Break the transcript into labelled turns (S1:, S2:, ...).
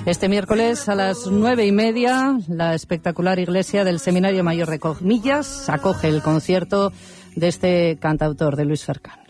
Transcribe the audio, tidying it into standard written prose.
S1: Este miércoles a las 9:30, la espectacular iglesia del Seminario Mayor de Comillas acoge el concierto de este cantautor, de Luis Cercán.